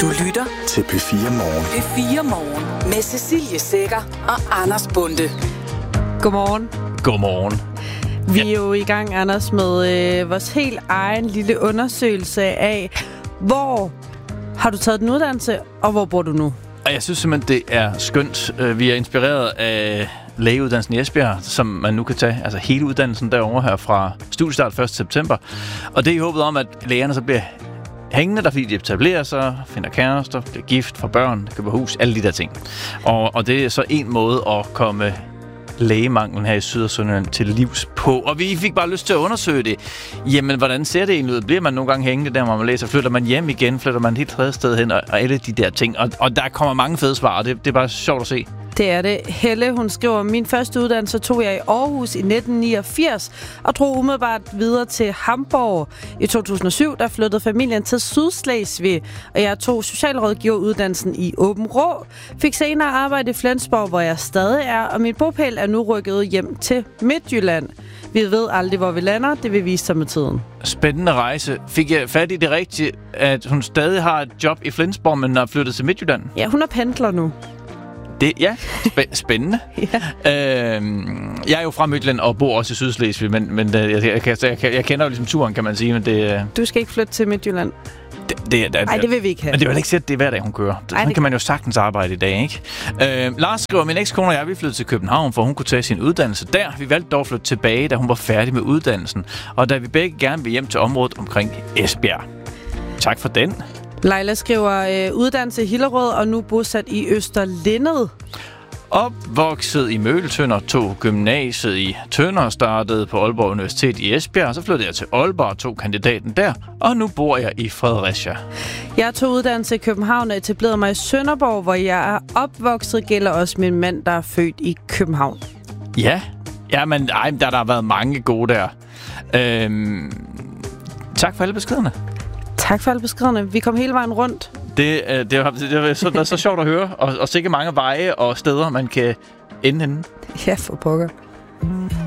Du lytter til P4 Morgen. P4 Morgen med Cecilie Sækker og Anders Bonde. Godmorgen. Godmorgen. Vi er jo i gang, Anders, med vores helt egen lille undersøgelse af, hvor har du taget den uddannelse, og hvor bor du nu? Og jeg synes simpelthen, det er skønt. Vi er inspireret af lægeuddannelsen i Esbjerg, som man nu kan tage, altså hele uddannelsen derovre her fra studiestart 1. september. Og det er i håbet om, at lægerne så bliver hængende, der fordi de etablerer sig, finder kærester, bliver gift, får børn, køber hus, alle de der ting. Og det er så en måde at komme lægemanglen her i Syd- og Sønderjylland til livs på. Og vi fik bare lyst til at undersøge det. Jamen, hvordan ser det egentlig ud? Bliver man nogle gange hængende der, hvor man læser? Flytter man hjem igen? Flytter man et helt tredje sted hen? Og alle de der ting. Og der kommer mange fede svar, og det er bare sjovt at se. Det er det. Helle, hun skriver, min første uddannelse tog jeg i Aarhus i 1989 og drog umiddelbart videre til Hamburg. I 2007, der flyttede familien til Sydslesvig, og jeg tog socialrådgiveruddannelsen i Aabenraa. Fik senere arbejde i Flensborg, hvor jeg stadig er, og mit bopæl er nu rykket hjem til Midtjylland. Vi ved aldrig, hvor vi lander. Det vil vise sig med tiden. Spændende rejse. Fik jeg fat i det rigtigt, at hun stadig har et job i Flensborg, men er flyttet til Midtjylland? Ja, hun er pendler nu. Ja, spændende. Ja. Jeg er jo fra Midtjylland og bor også i Sydslesvig, men jeg kender jo ligesom turen, kan man sige. Men det, du skal ikke flytte til Midtjylland? Nej, det vil vi ikke have. Men det vil ikke sige, at det er hver dag, hun kører. Sådan kan man jo sagtens arbejde i dag, ikke? Lars skriver, min ekskone og jeg, vi flyttede til København, for hun kunne tage sin uddannelse der. Vi valgte dog at flytte tilbage, da hun var færdig med uddannelsen. Og da vi begge gerne vil hjem til området omkring Esbjerg. Tak for den. Leila skriver, uddannelse i Hillerød og nu bosat i Østerlindet. Opvokset i Møgeltønder, tog gymnasiet i Tønder, startede på Aalborg Universitet i Esbjerg, og så flyttede jeg til Aalborg og tog kandidaten der, og nu bor jeg i Fredericia. Jeg tog uddannelse i København og etablerede mig i Sønderborg, hvor jeg er opvokset, gælder også min mand, der er født i København. Ja, men der har været mange gode der. Tak for alle beskederne. Tak for alle beskederne. Vi kom hele vejen rundt. Det var så sjovt at høre, og sikkert mange veje og steder, man kan ende henne. Ja, for pokker.